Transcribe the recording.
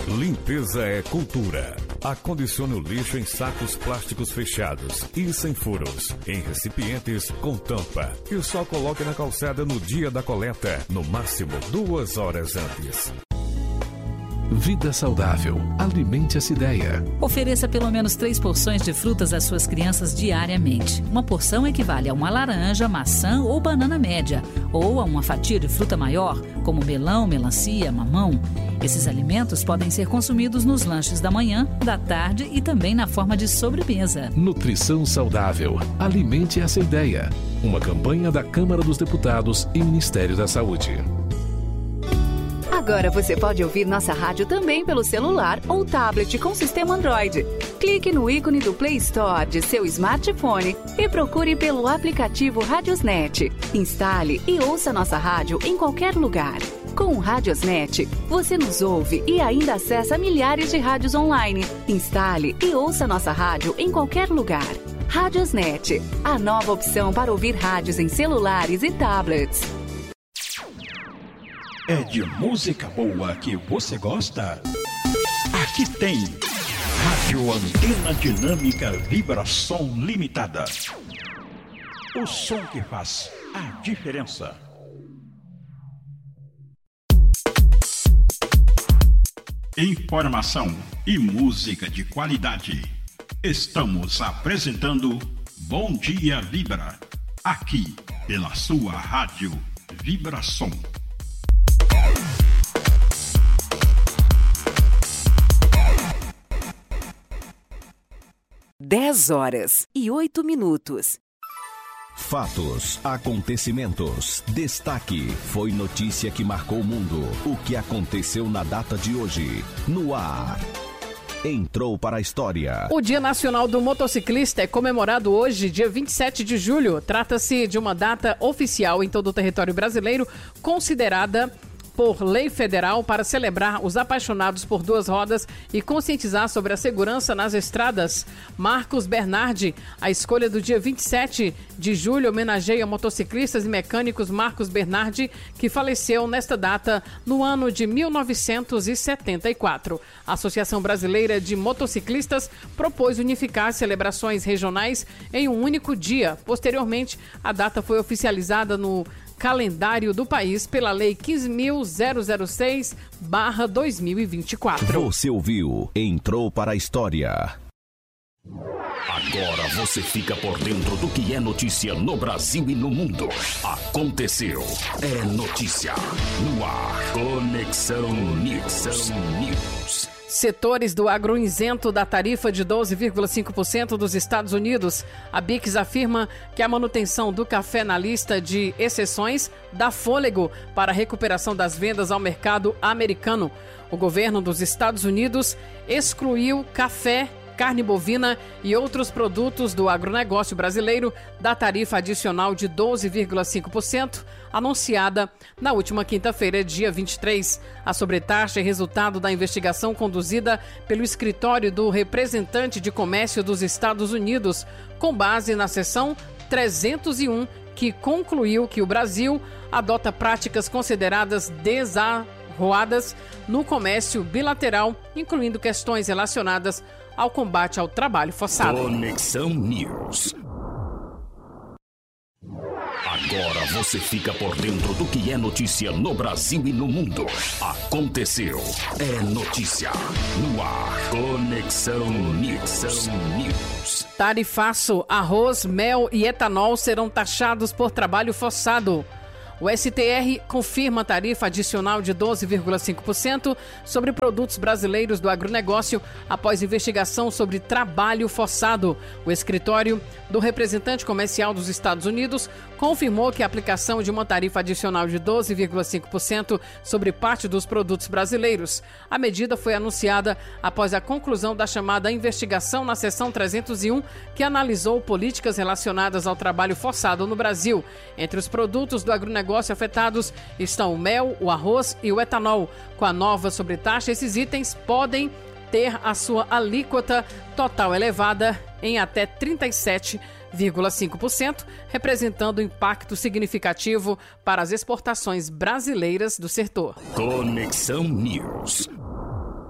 Limpeza é cultura. Acondicione o lixo em sacos plásticos fechados e sem furos, em recipientes com tampa. E só coloque na calçada no dia da coleta, no máximo 2 horas antes. Vida saudável. Alimente essa ideia. Ofereça pelo menos 3 porções de frutas às suas crianças diariamente. Uma porção equivale a uma laranja, maçã ou banana média, ou a uma fatia de fruta maior, como melão, melancia, mamão. Esses alimentos podem ser consumidos nos lanches da manhã, da tarde e também na forma de sobremesa. Nutrição saudável. Alimente essa ideia. Uma campanha da Câmara dos Deputados e Ministério da Saúde. Agora você pode ouvir nossa rádio também pelo celular ou tablet com sistema Android. Clique no ícone do Play Store de seu smartphone e procure pelo aplicativo Radiosnet. Instale e ouça nossa rádio em qualquer lugar. Com o Radiosnet, você nos ouve e ainda acessa milhares de rádios online. Instale e ouça nossa rádio em qualquer lugar. Radiosnet, a nova opção para ouvir rádios em celulares e tablets. É de música boa que você gosta? Aqui tem Rádio Antena Dinâmica Vibração Limitada. O som que faz a diferença. Informação e música de qualidade. Estamos apresentando Bom Dia Vibra, aqui pela sua Rádio Vibração. 10h08. Fatos, acontecimentos, destaque, foi notícia que marcou o mundo. O que aconteceu na data de hoje, no ar. Entrou para a história. O Dia Nacional do Motociclista é comemorado hoje, dia 27 de julho. Trata-se de uma data oficial em todo o território brasileiro, considerada por lei federal para celebrar os apaixonados por duas rodas e conscientizar sobre a segurança nas estradas. Marcos Bernardi, a escolha do dia 27 de julho homenageia motociclistas e mecânicos Marcos Bernardi, que faleceu nesta data no ano de 1974. A Associação Brasileira de Motociclistas propôs unificar as celebrações regionais em um único dia. Posteriormente, a data foi oficializada no calendário do país pela Lei 15.006/2024. Você ouviu? Entrou para a história. Agora você fica por dentro do que é notícia no Brasil e no mundo. Aconteceu. É notícia. No ar. Conexão News. Setores do agro isento da tarifa de 12,5% dos Estados Unidos. A BICS afirma que a manutenção do café na lista de exceções dá fôlego para a recuperação das vendas ao mercado americano. O governo dos Estados Unidos excluiu café, carne bovina e outros produtos do agronegócio brasileiro da tarifa adicional de 12,5%, anunciada na última quinta-feira, dia 23. A sobretaxa é resultado da investigação conduzida pelo escritório do representante de comércio dos Estados Unidos, com base na seção 301, que concluiu que o Brasil adota práticas consideradas desarroadas no comércio bilateral, incluindo questões relacionadas ao combate ao trabalho forçado. Conexão News. Agora você fica por dentro do que é notícia no Brasil e no mundo. Aconteceu. É notícia. No ar. Conexão News. Tarifaço, arroz, mel e etanol serão taxados por trabalho forçado. O STR confirma a tarifa adicional de 12,5% sobre produtos brasileiros do agronegócio após investigação sobre trabalho forçado. O escritório do representante comercial dos Estados Unidos confirmou que a aplicação de uma tarifa adicional de 12,5% sobre parte dos produtos brasileiros. A medida foi anunciada após a conclusão da chamada investigação na seção 301, que analisou políticas relacionadas ao trabalho forçado no Brasil. Entre os produtos do agronegócio afetados estão o mel, o arroz e o etanol. Com a nova sobretaxa, esses itens podem ter a sua alíquota total elevada em até 37,5%, representando impacto significativo para as exportações brasileiras do setor. Conexão News.